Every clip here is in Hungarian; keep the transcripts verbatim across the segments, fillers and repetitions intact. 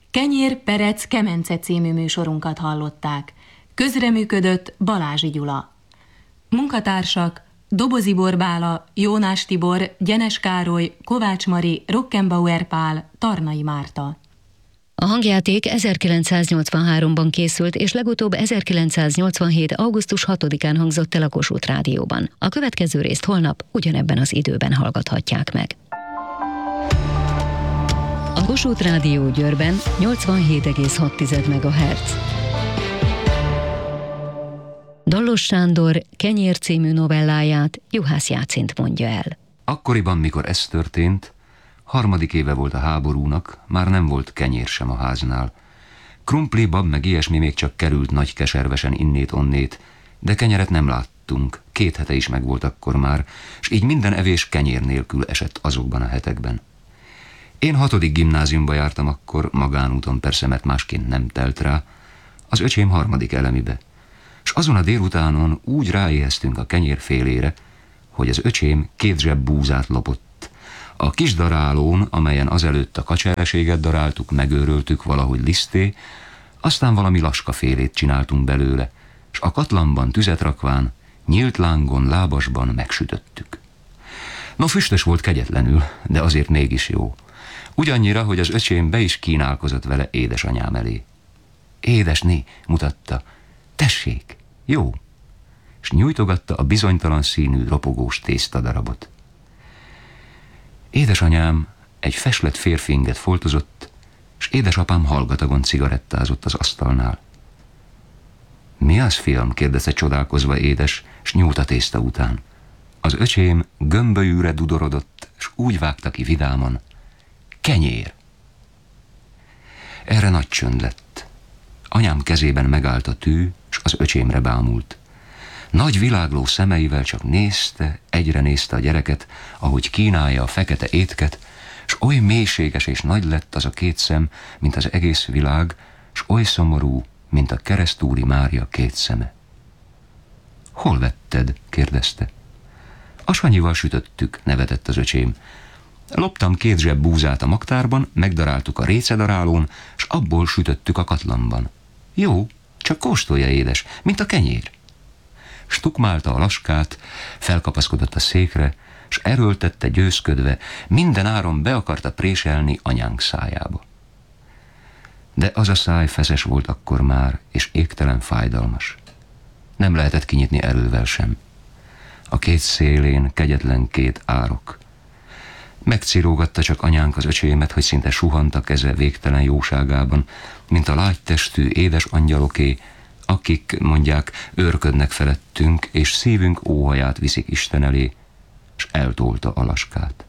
Kenyér, perec, kemence című műsorunkat hallották. Közreműködött Balázsi Gyula. Munkatársak: Dobozi Borbála, Jónás Tibor, Gyenes Károly, Kovács Mari, Rockenbauer Pál, Tarnai Márta. A hangjáték ezerkilencszáznyolcvanháromban készült, és legutóbb ezerkilencszáznyolcvanhét. augusztus hatodikán hangzott el a Kossuth Rádióban. A következő részt holnap ugyanebben az időben hallgathatják meg. A Kossuth Rádió Győrben nyolcvanhét egész hat megahertz. Dallos Sándor Kenyér című novelláját Juhász Jácint mondja el. Akkoriban, mikor ez történt, harmadik éve volt a háborúnak, már nem volt kenyér sem a háznál. Krumpli, bab meg ilyesmi még csak került nagy keservesen innét-onnét, de kenyeret nem láttunk, két hete is megvolt akkor már, és így minden evés kenyér nélkül esett azokban a hetekben. Én hatodik gimnáziumba jártam akkor, magánúton persze, mert másként nem telt rá, az öcsém harmadik elemibe. És azon a délutánon úgy ráéheztünk a kenyér félére, hogy az öcsém két zseb búzát lopott. A kis darálón, amelyen azelőtt a kacsereséget daráltuk, megőröltük valahogy liszté, aztán valami laskafélét csináltunk belőle, és a katlanban tüzet rakván, nyílt lángon, lábasban megsütöttük. No, füstös volt kegyetlenül, de azért mégis jó. Ugyannyira, hogy az öcsém be is kínálkozott vele édesanyám elé. Édesné, mutatta, tessék, jó, és nyújtogatta a bizonytalan színű, ropogós tésztadarabot. Édesanyám egy feslett férfinget foltozott, és édesapám hallgatagon cigarettázott az asztalnál. Mi az, fiam? Kérdezte csodálkozva édes, s nyúlt a tészta után. Az öcsém gömbölyűre dudorodott, és úgy vágta ki vidáman: kenyér! Erre nagy csönd lett. Anyám kezében megállt a tű, s az öcsémre bámult. Nagy világló szemeivel csak nézte, egyre nézte a gyereket, ahogy kínálja a fekete étket, s oly mélységes és nagy lett az a két szem, mint az egész világ, s oly szomorú, mint a Keresztúri Mária két szeme. Hol vetted? Kérdezte. A Sanyival sütöttük, nevetett az öcsém. Loptam két zseb búzát a magtárban, megdaráltuk a récedarálón, s abból sütöttük a katlanban. Jó, csak kóstolja, édes, mint a kenyér. Stukmálta a laskát, felkapaszkodott a székre, s erőltette győzködve, minden áron be akarta préselni anyánk szájába. De az a száj feszes volt akkor már, és égtelen fájdalmas. Nem lehetett kinyitni erővel sem. A két szélén kegyetlen két árok. Megcirógatta csak anyánk az öcsémet, hogy szinte suhant a keze végtelen jóságában, mint a lágytestű édes angyaloké, akik, mondják, őrködnek felettünk, és szívünk óhaját viszik Isten elé, s eltolta a laskát.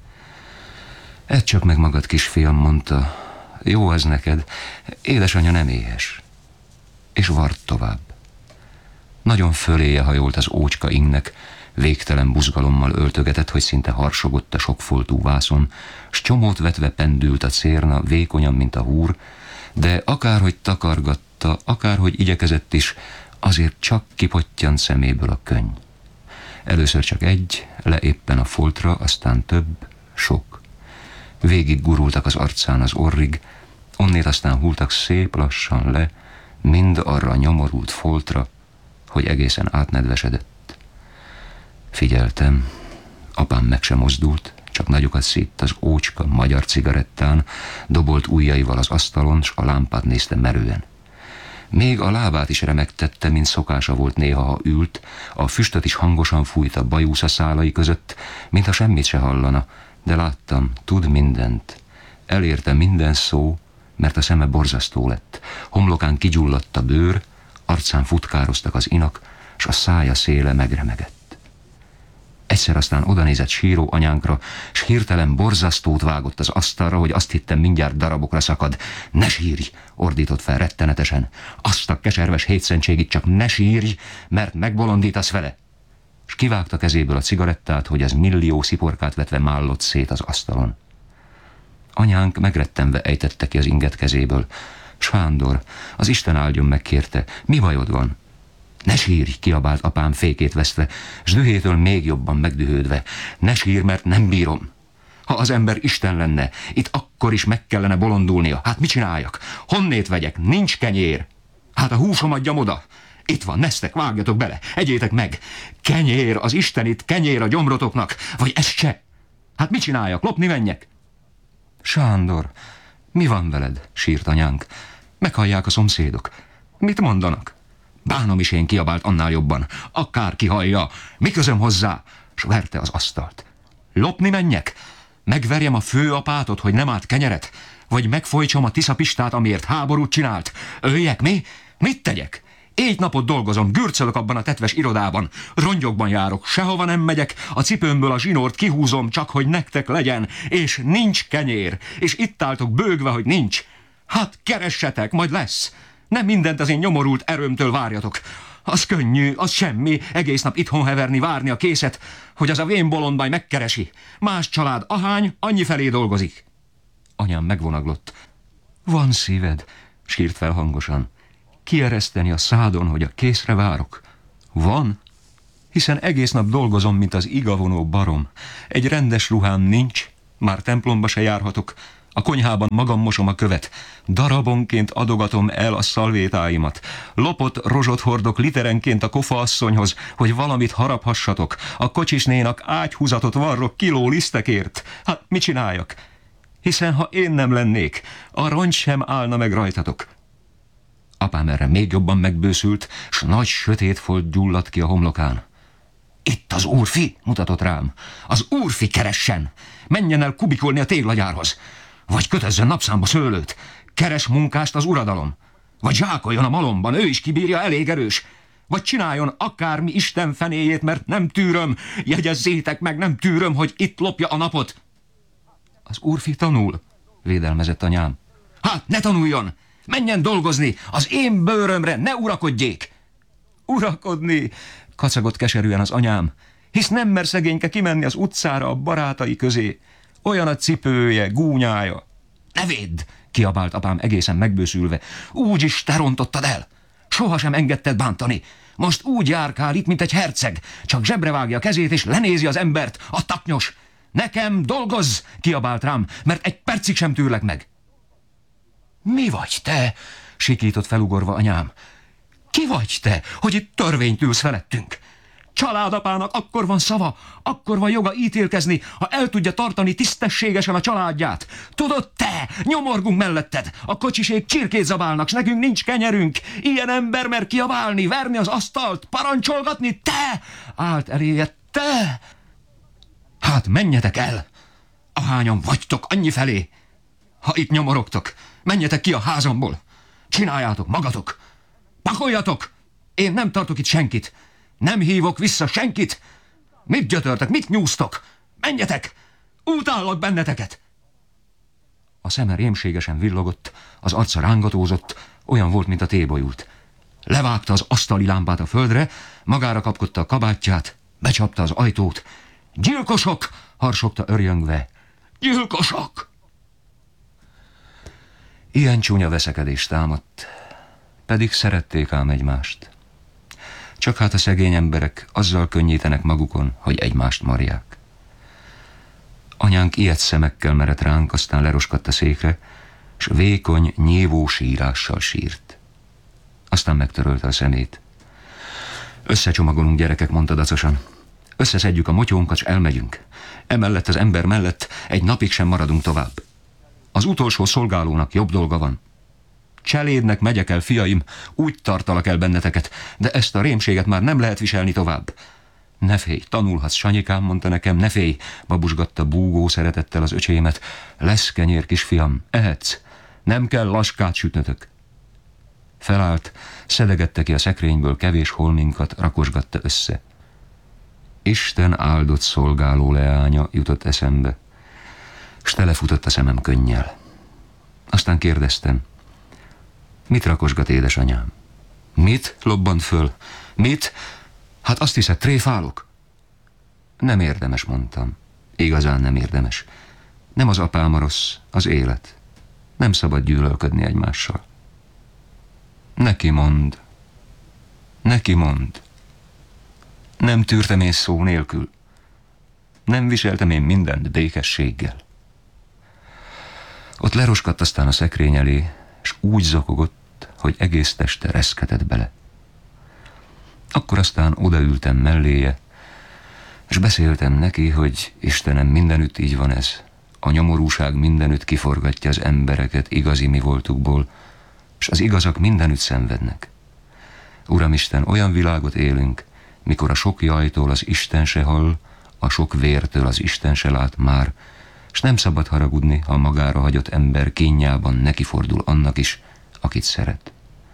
Edd csak meg magad, kisfiam, mondta, jó ez neked, édesanya nem éhes. És vart tovább. Nagyon föléje hajolt az ócska ingnek, végtelen buzgalommal öltögetett, hogy szinte harsogott a sokfoltú vászon, s csomót vetve pendült a cérna, vékonyan, mint a húr, de akárhogy takargatta, akárhogy igyekezett is, azért csak kipottyant szeméből a könny. Először csak egy, le éppen a foltra, aztán több, sok. Végig gurultak az arcán az orrig, onnét aztán hultak szép lassan le, mind arra a nyomorult foltra, hogy egészen átnedvesedett. Figyeltem, apám meg sem mozdult, csak nagyokat szítt az ócska magyar cigarettán, dobolt ujjaival az asztalon, s a lámpát nézte merően. Még a lábát is remegtette, mint szokása volt néha, ha ült, a füstöt is hangosan fújta bajúsza szálai között, mintha semmit se hallana, de láttam, tud mindent. Elérte minden szó, mert a szeme borzasztó lett. Homlokán kigyulladt a bőr, arcán futkároztak az inak, s a szája széle megremegett. Egyszer aztán odanézett síró anyánkra, s hirtelen borzasztót vágott az asztalra, hogy azt hittem, mindjárt darabokra szakad. Ne sírj, ordított fel rettenetesen. Azt a keserves hétszentségit csak ne sírj, mert megbolondítasz vele. S kivágta kezéből a cigarettát, hogy az millió sziporkát vetve mállott szét az asztalon. Anyánk megrettenve ejtette ki az inget kezéből. Sándor, az Isten áldjon meg, kérte, mi bajod van? Ne sírj, kiabált apám fékét vesztve, s dühétől még jobban megdühődve. Ne sírj, mert nem bírom. Ha az ember Isten lenne, itt akkor is meg kellene bolondulnia. Hát mit csináljak? Honnét vegyek? Nincs kenyér. Hát a húsom adjam oda. Itt van, nesztek, vágjatok bele, egyétek meg. Kenyér, az Istenit, kenyér a gyomrotoknak. Vagy ez se? Hát mit csináljak? Lopni menjek? Sándor, mi van veled? Sírt anyánk. Meghallják a szomszédok. Mit mondanak? Bánom is én, kiabált annál jobban. Akárki hallja, mi közöm hozzá? S verte az asztalt. Lopni menjek? Megverjem a főapátot, hogy nem állt kenyeret? Vagy megfojtsom a Tisza Pistát, amiért háborút csinált? Öljek, mi? Mit tegyek? Égy napot dolgozom, gürcölök abban a tetves irodában. Rongyokban járok, sehova nem megyek, a cipőmből a zsinort kihúzom, csak hogy nektek legyen, és nincs kenyér, és itt álltok bőgve, hogy nincs. Hát keressetek, majd lesz. Nem mindent az én nyomorult erőmtől várjatok. Az könnyű, az semmi, egész nap itthon heverni, várni a készet, hogy az a vén bolondbaj megkeresi. Más család ahány, annyi felé dolgozik. Anyám megvonaglott. Van szíved, sírt fel hangosan. Kiereszteni a szádon, hogy a készre várok? Van? Hiszen egész nap dolgozom, mint az igavonó barom. Egy rendes ruhám nincs, már templomba se járhatok. A konyhában magam mosom a követ. Darabonként adogatom el a szalvétáimat. Lopott rozsot hordok literenként a kofaasszonyhoz, hogy valamit harabhassatok. A kocsisnénak ágyhúzatot varrok kiló lisztekért. Hát mit csináljak? Hiszen ha én nem lennék, a rongy sem állna meg rajtatok. Apám erre még jobban megbőszült, s nagy sötét folt gyulladt ki a homlokán. Itt az úrfi, mutatott rám. Az úrfi keressen! Menjen el kubikolni a téglagyárhoz! Vagy kötözzen napszámba szőlőt! Keres munkást az uradalom! Vagy zsákoljon a malomban, ő is kibírja, elég erős! Vagy csináljon akármi Isten fenéjét, mert nem tűröm! Jegyezzétek meg, nem tűröm, hogy itt lopja a napot! Az úrfi tanul, védelmezett anyám. Hát, ne tanuljon! Menjen dolgozni, az én bőrömre ne urakodjék! Urakodni, kacagott keserűen az anyám, hisz nem mer szegényke kimenni az utcára a barátai közé. Olyan a cipője, gúnyája. Ne védd, kiabált apám egészen megbőszülve. Úgyis te rontottad el. Sohasem engedted bántani. Most úgy járkál itt, mint egy herceg. Csak zsebre vágja a kezét és lenézi az embert, a taknyos. Nekem dolgozz, kiabált rám, mert egy percig sem tűrlek meg. Mi vagy te? Sikított felugorva anyám. Ki vagy te, hogy itt törvényt ülsz felettünk? Családapának akkor van szava, akkor van joga ítélkezni, ha el tudja tartani tisztességesen a családját. Tudod te, nyomorgunk melletted, a kocsisék csirkét zabálnak, s nekünk nincs kenyerünk. Ilyen ember mer kiabálni, verni az asztalt, parancsolgatni, te! Állt eléje, te! Hát menjetek el! Ahányan vagytok annyi felé! Ha itt nyomorogtok, menjetek ki a házamból! Csináljátok magatok! Pakoljatok! Én nem tartok itt senkit! Nem hívok vissza senkit! Mit gyötörtek, mit nyúztok? Menjetek! Utállak benneteket! A szeme rémségesen villogott, az arca rángatózott, olyan volt, mint a tébolyút. Levágta az asztali lámpát a földre, magára kapkodta a kabátját, becsapta az ajtót. Gyilkosok! Harsogta örjöngve. Gyilkosok! Ilyen csúnya veszekedést támadt, pedig szerették ám egymást. Csak hát a szegény emberek azzal könnyítenek magukon, hogy egymást marják. Anyánk ilyet szemekkel merett ránk, aztán leroskadt a székre, s vékony, nyívó sírással sírt. Aztán megtörölte a szemét. Összecsomagolunk, gyerekek, mondta dacosan. Összeszedjük a motyónkat, s elmegyünk. Emellett az ember mellett egy napig sem maradunk tovább. Az utolsó szolgálónak jobb dolga van. Cselédnek megyek el, fiaim, úgy tartalak el benneteket, de ezt a rémséget már nem lehet viselni tovább. Ne félj, tanulhatsz, Sanyikám, mondta nekem, ne félj, babusgatta búgó szeretettel az öcsémet. Lesz kenyér, kisfiam, ehetsz, nem kell laskát sütnötök. Felállt, szedegette ki a szekrényből kevés holminkat, rakosgatta össze. Isten áldott szolgáló leánya, jutott eszembe, s telefutott a szemem könnyel. Aztán kérdeztem, mit rakosgat, édesanyám? Mit? Lobbant föl. Mit? Hát azt hiszed, tréfálok? Nem érdemes, mondtam. Igazán nem érdemes. Nem az apám a rossz, az élet. Nem szabad gyűlölködni egymással. Neki mond. Neki mond. Nem tűrtem én szó nélkül. Nem viseltem én mindent békességgel. Ott leroskadt aztán a szekrény elé, és úgy zokogott, hogy egész teste reszketett bele. Akkor aztán odaültem melléje, és beszéltem neki, hogy Istenem, mindenütt így van ez. A nyomorúság mindenütt kiforgatja az embereket igazi mi voltukból, és az igazak mindenütt szenvednek. Uramisten, olyan világot élünk, mikor a sok jajtól az Isten se hall, a sok vértől az Isten se lát már, s nem szabad haragudni, ha magára hagyott ember kínjában nekifordul annak is, akit szeret.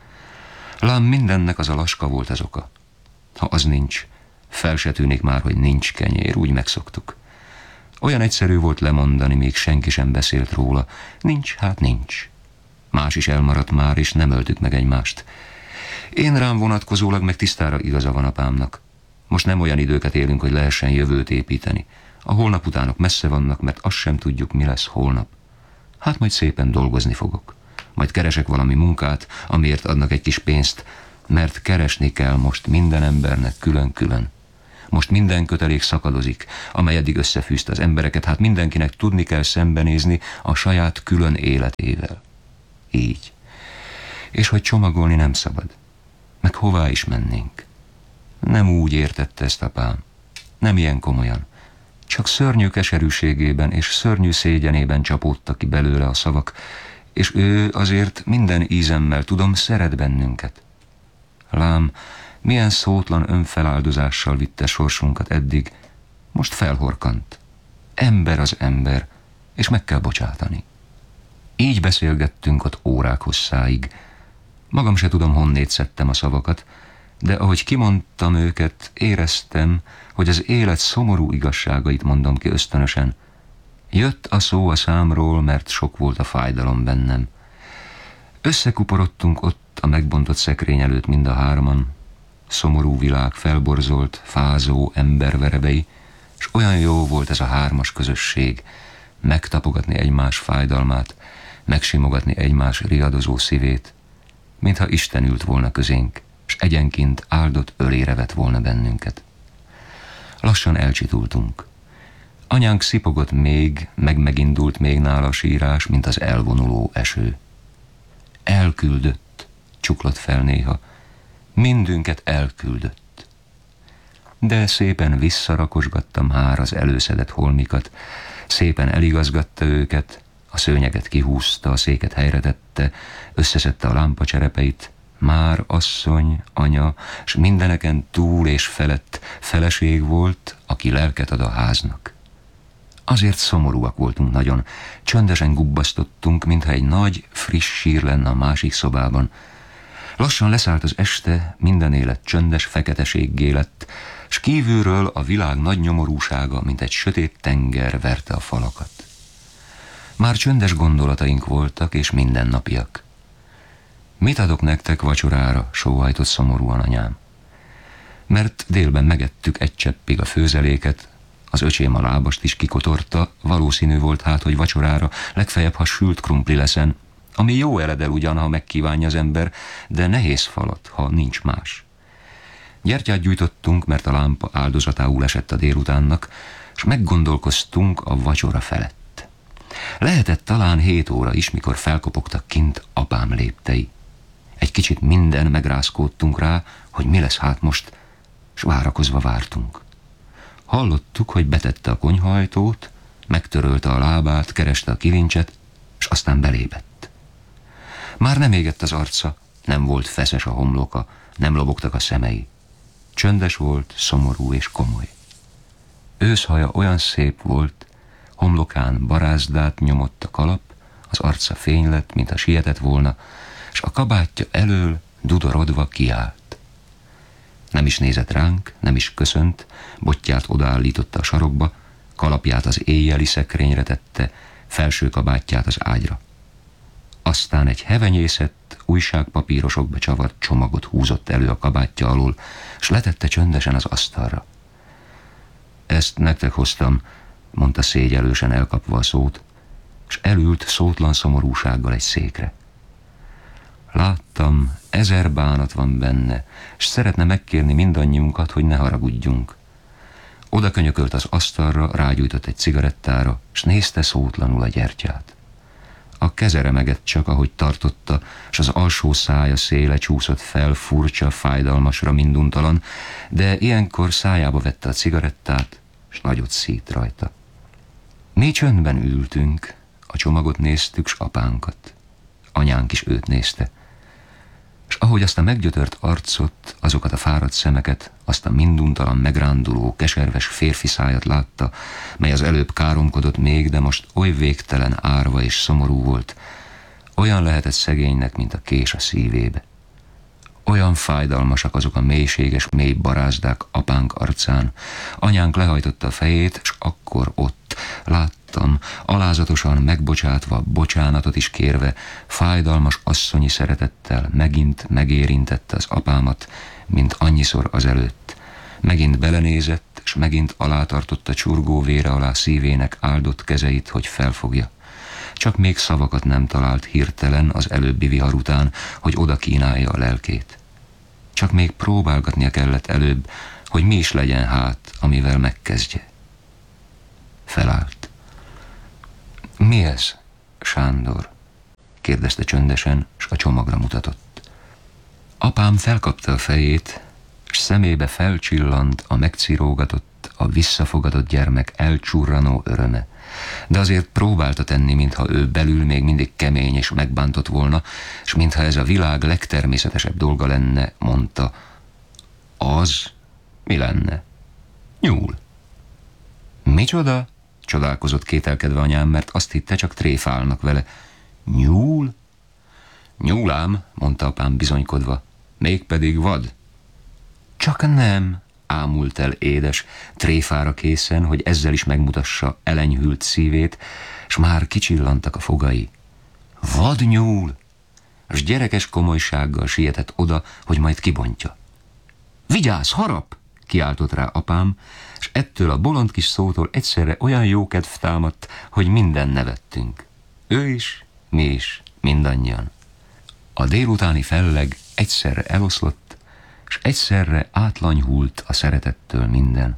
Lám mindennek az a laska volt az oka. Ha az nincs, fel se tűnik már, hogy nincs kenyér, úgy megszoktuk. Olyan egyszerű volt lemondani, még senki sem beszélt róla. Nincs, hát nincs. Más is elmaradt már, és nem öltük meg egymást. Én rám vonatkozólag meg tisztára igaza van apámnak. Most nem olyan időket élünk, hogy lehessen jövőt építeni. A holnap utánok messze vannak, mert azt sem tudjuk, mi lesz holnap. Hát majd szépen dolgozni fogok. Majd keresek valami munkát, amiért adnak egy kis pénzt, mert keresni kell most minden embernek külön-külön. Most minden kötelék szakadozik, amely eddig összefűzte az embereket, hát mindenkinek tudni kell szembenézni a saját külön életével. Így. És hogy csomagolni nem szabad. Meg hová is mennénk. Nem úgy értette ezt apám. Nem ilyen komolyan. Csak szörnyű keserűségében és szörnyű szégyenében csapódtak ki belőle a szavak, és ő azért minden ízemmel, tudom, szeret bennünket. Lám, milyen szótlan önfeláldozással vitte sorsunkat eddig, most felhorkant. Ember az ember, és meg kell bocsátani. Így beszélgettünk ott órák hosszáig. Magam se tudom, honnét szedtem a szavakat, de ahogy kimondtam őket, éreztem, hogy az élet szomorú igazságait mondom ki ösztönösen. Jött a szó a számról, mert sok volt a fájdalom bennem. Összekuporodtunk ott a megbontott szekrény előtt mind a hárman, szomorú világ felborzolt, fázó emberverebei, és olyan jó volt ez a hármas közösség, megtapogatni egymás fájdalmát, megsimogatni egymás riadozó szívét, mintha Isten ült volna közénk, s egyenként áldott ölére vett volna bennünket. Lassan elcsitultunk. Anyánk szipogott még, meg megindult még nála a sírás, mint az elvonuló eső. Elküldött, csuklott fel néha, mindünket elküldött. De szépen visszarakosgattam hár az előszedett holmikat, szépen eligazgatta őket, a szőnyeget kihúzta, a széket helyretette, összeszedte a lámpacserepeit, már asszony, anya, s mindeneken túl és felett feleség volt, aki lelket ad a háznak. Azért szomorúak voltunk nagyon, csöndesen gubbasztottunk, mintha egy nagy, friss sír lenne a másik szobában. Lassan leszállt az este, minden élet csöndes feketeséggé lett, s kívülről a világ nagy nyomorúsága, mint egy sötét tenger verte a falakat. Már csöndes gondolataink voltak, és mindennapiak. Mit adok nektek vacsorára, sóhajtott szomorúan anyám. Mert délben megettük egy cseppig a főzeléket, az öcsém a lábast is kikotorta, valószínű volt hát, hogy vacsorára legfeljebb, ha sült krumpli leszen, ami jó eledel ugyan, ha megkívánja az ember, de nehéz falat, ha nincs más. Gyertyát gyújtottunk, mert a lámpa áldozatául esett a délutánnak, s meggondolkoztunk a vacsora felett. Lehetett talán hét óra is, mikor felkopogtak kint apám léptei. Egy kicsit minden megrázkódtunk rá, hogy mi lesz hát most, s várakozva vártunk. Hallottuk, hogy betette a konyhaajtót, megtörölte a lábát, kereste a kilincset, s aztán belépett. Már nem égett az arca, nem volt feszes a homloka, nem lobogtak a szemei. Csöndes volt, szomorú és komoly. Őszhaja olyan szép volt, homlokán barázdát nyomott a kalap, az arca fény lett, mintha sietett volna, s a kabátja elől dudorodva kiállt. Nem is nézett ránk, nem is köszönt, botját odaállította a sarokba, kalapját az éjjeli szekrényre tette, felső kabátját az ágyra. Aztán egy hevenyészett, újságpapírosokba csavart csomagot húzott elő a kabátja alól, s letette csöndesen az asztalra. Ezt nektek hoztam, mondta szégyellősen elkapva a szót, s elült szótlan szomorúsággal egy székre. Láttam, ezer bánat van benne, s szeretne megkérni mindannyiunkat, hogy ne haragudjunk. Oda könyökölt az asztalra, rágyújtott egy cigarettára, s nézte szótlanul a gyertyát. A keze remegett csak, ahogy tartotta, s az alsó szája széle csúszott fel, furcsa, fájdalmasra, minduntalan, de ilyenkor szájába vette a cigarettát, s nagyot szít rajta. Mi csöndben ültünk, a csomagot néztük, s apánkat. Anyánk is őt nézte. És ahogy azt a meggyötört arcot, azokat a fáradt szemeket, azt a minduntalan megránduló, keserves férfi szájat látta, mely az előbb káromkodott még, de most oly végtelen árva és szomorú volt, olyan lehetett szegénynek, mint a kés a szívébe. Olyan fájdalmasak azok a mélységes, mély barázdák apánk arcán. Anyánk lehajtotta a fejét, s akkor ott láttam, alázatosan megbocsátva, bocsánatot is kérve, fájdalmas asszonyi szeretettel megint megérintette az apámat, mint annyiszor azelőtt. Megint belenézett, s megint alátartotta csurgó vére alá szívének áldott kezeit, hogy felfogja. Csak még szavakat nem talált hirtelen az előbbi vihar után, hogy oda kínálja a lelkét. Csak még próbálgatnia kellett előbb, hogy mi is legyen hát, amivel megkezdje. Felállt. Mi ez, Sándor? Kérdezte csöndesen, s a csomagra mutatott. Apám felkapta a fejét, s szemébe felcsillant a megcirógatott, a visszafogadott gyermek elcsurranó öröme. De azért próbálta tenni, mintha ő belül még mindig kemény és megbántott volna, s mintha ez a világ legtermészetesebb dolga lenne, mondta. Az? Mi lenne? Nyúl. Micsoda? Csodálkozott kételkedve anyám, mert azt hitte, csak tréfálnak vele. Nyúl? Nyúlám, mondta apám bizonykodva, mégpedig vad. Csak nem, ámult el édes, tréfára készen, hogy ezzel is megmutassa elenyhült szívét, s már kicsillantak a fogai. Vad nyúl! S gyerekes komolysággal sietett oda, hogy majd kibontja. Vigyázz, harap! Kiáltott rá apám, s ettől a bolond kis szótól egyszerre olyan jókedv támadt, hogy minden nevettünk. Ő is, mi is, mindannyian. A délutáni felleg egyszerre eloszlott, s egyszerre átlanyhult a szeretettől minden.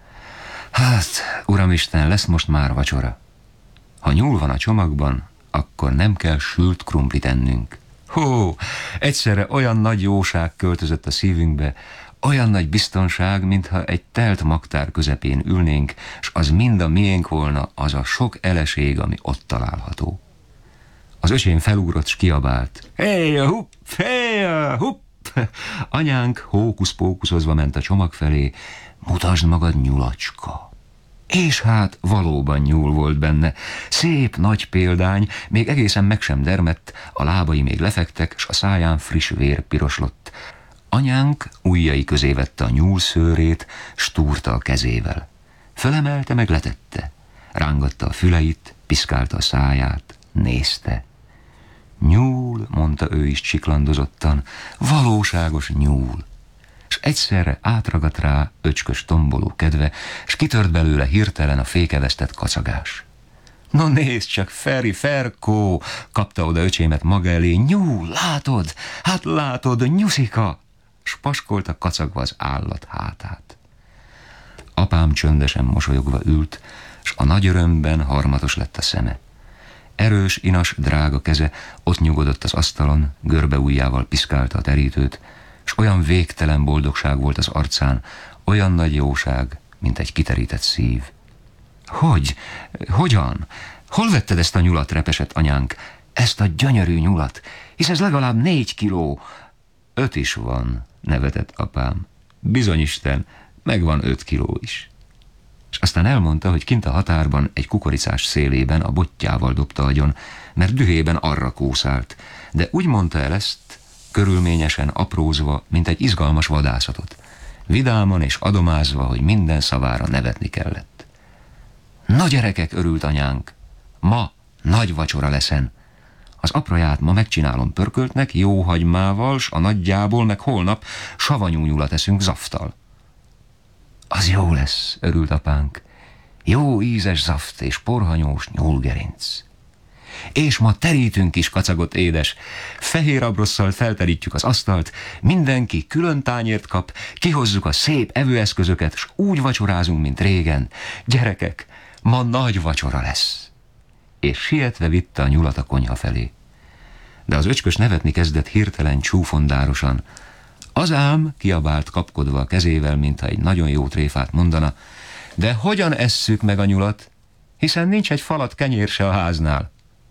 Hát, Uramisten, lesz most már vacsora. Ha nyúl van a csomagban, akkor nem kell sült krumplit ennünk. Hó, egyszerre olyan nagy jóság költözött a szívünkbe, olyan nagy biztonság, mintha egy telt magtár közepén ülnénk, s az mind a miénk volna, az a sok eleség, ami ott található. Az öcsém felugrott, s kiabált. Héja, hupp, héja, hupp! Anyánk hókusz-pókuszozva ment a csomag felé. Mutasd magad, nyulacska! És hát valóban nyúl volt benne. Szép, nagy példány, még egészen meg sem dermedt, a lábai még lefektek, s a száján friss vér piroslott. Anyánk ujjai közé vette a nyúl szőrét, s túrta a kezével. Fölemelte, meg letette. Rángatta a füleit, piszkálta a száját, nézte. Nyúl, mondta ő is csiklandozottan, valóságos nyúl. S egyszerre átragadt rá öcskös tomboló kedve, s kitört belőle hirtelen a fékevesztett kacagás. No nézd csak, Feri, Ferkó, kapta oda öcsémet maga elé, nyúl, látod, hát látod, nyuszika, s paskolta kacagva az állat hátát. Apám csöndesen mosolyogva ült, s a nagy örömben harmatos lett a szeme. Erős, inas, drága keze ott nyugodott az asztalon, görbe ujjával piszkálta a terítőt, s olyan végtelen boldogság volt az arcán, olyan nagy jóság, mint egy kiterített szív. Hogy? Hogyan? Hol vetted ezt a nyulat, repesett anyánk? Ezt a gyönyörű nyulat, hisz ez legalább négy kiló. Öt is van, nevetett apám. Bizonyisten, megvan öt kiló is. És aztán elmondta, hogy kint a határban egy kukoricás szélében a bottyával dobta agyon, mert dühében arra kószált, de úgy mondta el ezt, körülményesen, aprózva, mint egy izgalmas vadászatot, vidáman és adomázva, hogy minden szavára nevetni kellett. Na gyerekek, örült anyánk, ma nagy vacsora leszen. Az apraját ma megcsinálom pörköltnek, jó hagymával, s a nagyjából, meg holnap savanyú nyulat eszünk zafttal. Az jó lesz, örült apánk. Jó ízes zaft és porhanyós nyúlgerinc. És ma terítünk is, kacagott édes. Fehér abrosszal felterítjük az asztalt, mindenki külön tányért kap, kihozzuk a szép evőeszközöket, s úgy vacsorázunk, mint régen. Gyerekek, ma nagy vacsora lesz. És sietve vitte a nyulat a konyha felé. De az öcskös nevetni kezdett hirtelen csúfondárosan. Az ám, kiabált kapkodva a kezével, mintha egy nagyon jó tréfát mondana, de hogyan esszük meg a nyulat, hiszen nincs egy falat kenyér se a háznál.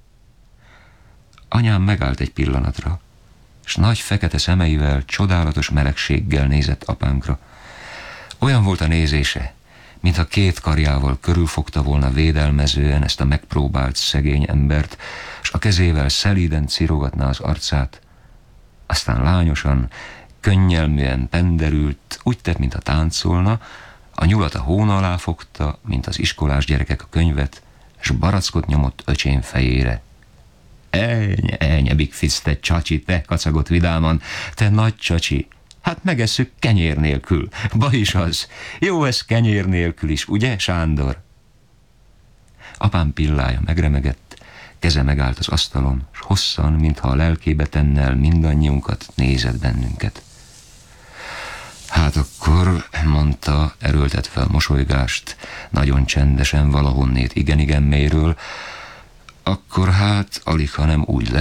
Anyám megállt egy pillanatra, s nagy fekete szemeivel, csodálatos melegséggel nézett apánkra. Olyan volt a nézése, mintha két karjával körülfogta volna védelmezően ezt a megpróbált szegény embert, s a kezével szelíden cirogatná az arcát. Aztán lányosan, könnyelműen penderült, úgy tett, mintha táncolna, a nyulat a hóna alá fogta, mint az iskolás gyerekek a könyvet, s barackot nyomott öcsém fejére. Elnye, elnye, Bigfist, te csacsi, te, kacagott vidáman, te nagy csacsi, hát megesszük kenyér nélkül. Baj is az, jó ez kenyér nélkül is, ugye, Sándor? Apám pillája megremegett, keze megállt az asztalon, s hosszan, mintha a lelkébe tennel mindannyiunkat nézett bennünket. Hát akkor, mondta, erőltetve a mosolygást, nagyon csendesen valahonnét igen-igen mélyről, akkor hát alig, hanem úgy lesz,